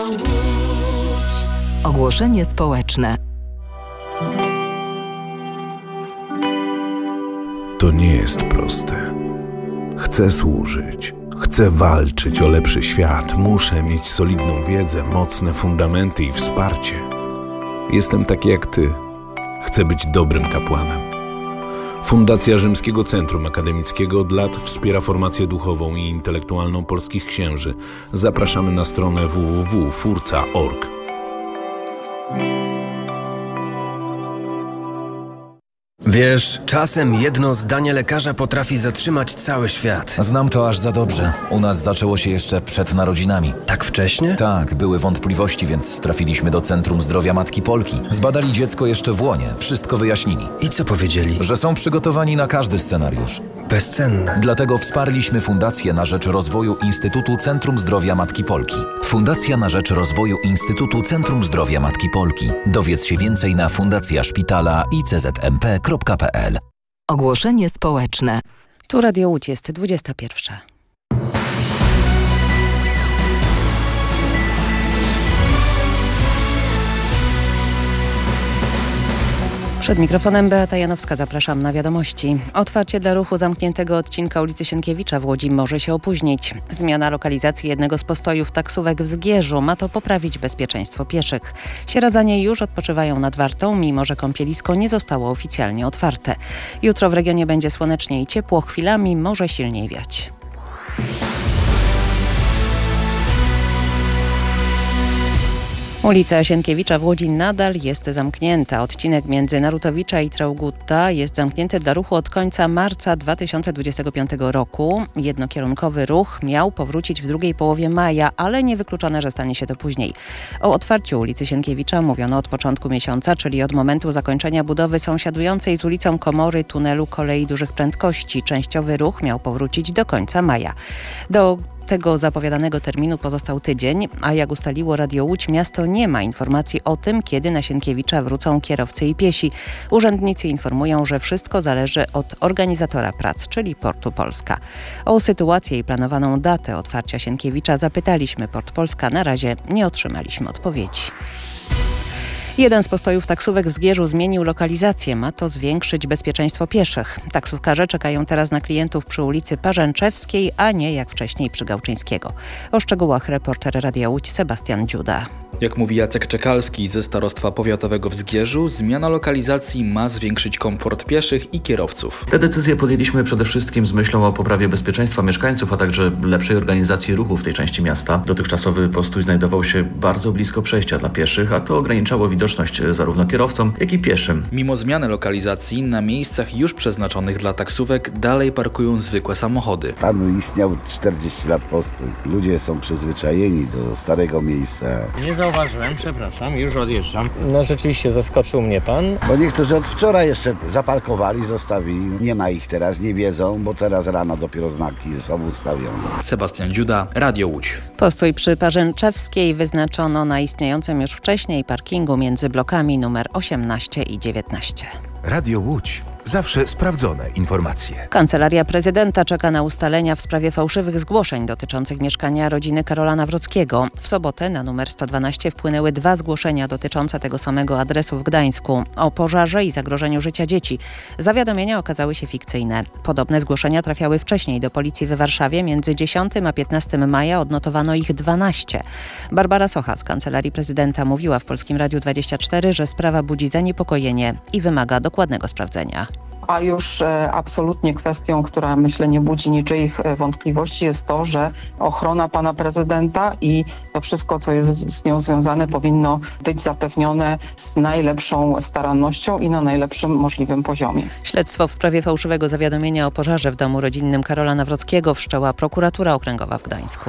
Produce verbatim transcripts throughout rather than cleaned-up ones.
Łódź. Ogłoszenie społeczne. To nie jest proste. Chcę służyć, chcę walczyć o lepszy świat, muszę mieć solidną wiedzę, mocne fundamenty i wsparcie. Jestem taki jak ty. Chcę być dobrym kapłanem. Fundacja Rzymskiego Centrum Akademickiego od lat wspiera formację duchową i intelektualną polskich księży. Zapraszamy na stronę w w w kropka furca kropka org. Wiesz, czasem jedno zdanie lekarza potrafi zatrzymać cały świat. Znam to aż za dobrze. U nas zaczęło się jeszcze przed narodzinami. Tak wcześnie? Tak, były wątpliwości, więc trafiliśmy do Centrum Zdrowia Matki Polki. Zbadali dziecko jeszcze w łonie, wszystko wyjaśnili. I co powiedzieli? Że są przygotowani na każdy scenariusz. Bezcenne. Dlatego wsparliśmy Fundację na rzecz rozwoju Instytutu Centrum Zdrowia Matki Polki. Fundacja na rzecz rozwoju Instytutu Centrum Zdrowia Matki Polki. Dowiedz się więcej na fundacja szpitala i c z m p kropka p l. Ogłoszenie społeczne. Tu Radio Łódź, jest dwudziesta pierwsza. Przed mikrofonem Beata Janowska, zapraszam na wiadomości. Otwarcie dla ruchu zamkniętego odcinka ulicy Sienkiewicza w Łodzi może się opóźnić. Zmiana lokalizacji jednego z postojów taksówek w Zgierzu ma to poprawić bezpieczeństwo pieszych. Sieradzanie już odpoczywają nad Wartą, mimo że kąpielisko nie zostało oficjalnie otwarte. Jutro w regionie będzie słonecznie i ciepło, chwilami może silniej wiać. Ulica Sienkiewicza w Łodzi nadal jest zamknięta. Odcinek między Narutowicza i Traugutta jest zamknięty dla ruchu od końca marca dwa tysiące dwudziestego piątego roku. Jednokierunkowy ruch miał powrócić w drugiej połowie maja, ale niewykluczone, że stanie się to później. O otwarciu ulicy Sienkiewicza mówiono od początku miesiąca, czyli od momentu zakończenia budowy sąsiadującej z ulicą Komory tunelu kolei dużych prędkości. Częściowy ruch miał powrócić do końca maja. Do tego zapowiadanego terminu pozostał tydzień, a jak ustaliło Radio Łódź, miasto nie ma informacji o tym, kiedy na Sienkiewicza wrócą kierowcy i piesi. Urzędnicy informują, że wszystko zależy od organizatora prac, czyli Portu Polska. O sytuację i planowaną datę otwarcia Sienkiewicza zapytaliśmy Port Polska. Na razie nie otrzymaliśmy odpowiedzi. Jeden z postojów taksówek w Zgierzu zmienił lokalizację. Ma to zwiększyć bezpieczeństwo pieszych. Taksówkarze czekają teraz na klientów przy ulicy Parzęczewskiej, a nie jak wcześniej przy Gałczyńskiego. O szczegółach reporter Radia Łódź Sebastian Dziuda. Jak mówi Jacek Czekalski ze Starostwa Powiatowego w Zgierzu, zmiana lokalizacji ma zwiększyć komfort pieszych i kierowców. Te decyzje podjęliśmy przede wszystkim z myślą o poprawie bezpieczeństwa mieszkańców, a także lepszej organizacji ruchu w tej części miasta. Dotychczasowy postój znajdował się bardzo blisko przejścia dla pieszych, a to ograniczało widoczność zarówno kierowcom, jak i pieszym. Mimo zmiany lokalizacji, na miejscach już przeznaczonych dla taksówek dalej parkują zwykłe samochody. Tam istniał czterdzieści lat postój. Ludzie są przyzwyczajeni do starego miejsca. Nie zauważyłem, przepraszam, już odjeżdżam. No rzeczywiście zaskoczył mnie pan. Bo niektórzy od wczoraj jeszcze zaparkowali, zostawili. Nie ma ich teraz, nie wiedzą, bo teraz rano dopiero znaki są ustawione. Sebastian Dziuda, Radio Łódź. Postój przy Parzęczewskiej wyznaczono na istniejącym już wcześniej parkingu między blokami numer osiemnaście i dziewiętnaście. Radio Łódź. Zawsze sprawdzone informacje. Kancelaria Prezydenta czeka na ustalenia w sprawie fałszywych zgłoszeń dotyczących mieszkania rodziny Karola Nawrockiego. W sobotę na numer sto dwanaście wpłynęły dwa zgłoszenia dotyczące tego samego adresu w Gdańsku o pożarze i zagrożeniu życia dzieci. Zawiadomienia okazały się fikcyjne. Podobne zgłoszenia trafiały wcześniej do policji we Warszawie. Między dziesiątym a piętnastym maja odnotowano ich dwanaście. Barbara Socha z Kancelarii Prezydenta mówiła w Polskim Radiu dwadzieścia cztery, że sprawa budzi zaniepokojenie i wymaga dokładnego sprawdzenia. A już e, absolutnie kwestią, która myślę nie budzi niczyich e, wątpliwości, jest to, że ochrona pana prezydenta i to wszystko, co jest z nią związane, powinno być zapewnione z najlepszą starannością i na najlepszym możliwym poziomie. Śledztwo w sprawie fałszywego zawiadomienia o pożarze w domu rodzinnym Karola Nawrockiego wszczęła prokuratura okręgowa w Gdańsku.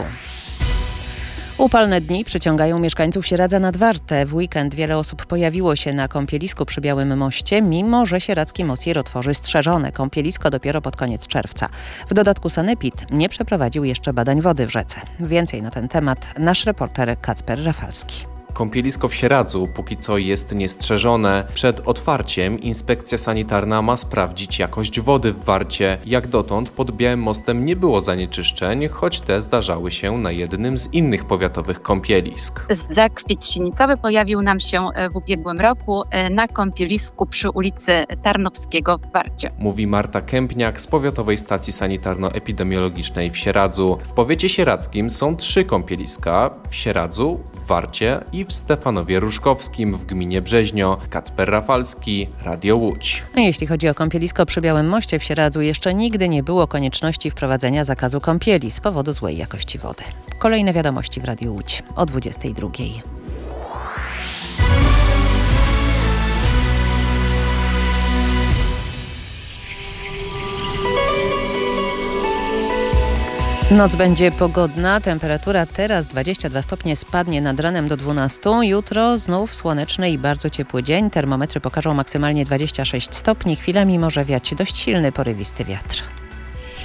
Upalne dni przyciągają mieszkańców Sieradza nad Wartę. W weekend wiele osób pojawiło się na kąpielisku przy Białym Moście, mimo że Sieradzki Mosir otworzy strzeżone kąpielisko dopiero pod koniec czerwca. W dodatku Sanepid nie przeprowadził jeszcze badań wody w rzece. Więcej na ten temat nasz reporter Kacper Rafalski. Kąpielisko w Sieradzu póki co jest niestrzeżone. Przed otwarciem inspekcja sanitarna ma sprawdzić jakość wody w Warcie. Jak dotąd pod Białym Mostem nie było zanieczyszczeń, choć te zdarzały się na jednym z innych powiatowych kąpielisk. Zakwit sinicowy pojawił nam się w ubiegłym roku na kąpielisku przy ulicy Tarnowskiego w Warcie. Mówi Marta Kępniak z Powiatowej Stacji Sanitarno-Epidemiologicznej w Sieradzu. W powiecie sieradzkim są trzy kąpieliska: w Sieradzu, w Warcie i w Stefanowie Różkowskim w gminie Brzeźnio. Kacper Rafalski, Radio Łódź. A jeśli chodzi o kąpielisko przy Białym Moście w Sieradzu, jeszcze nigdy nie było konieczności wprowadzenia zakazu kąpieli z powodu złej jakości wody. Kolejne wiadomości w Radiu Łódź o dwudziestej drugiej. Noc będzie pogodna, temperatura teraz dwadzieścia dwa stopnie, spadnie nad ranem do dwunastu. Jutro znów słoneczny i bardzo ciepły dzień. Termometry pokażą maksymalnie dwadzieścia sześć stopni, chwilami może wiać dość silny, porywisty wiatr.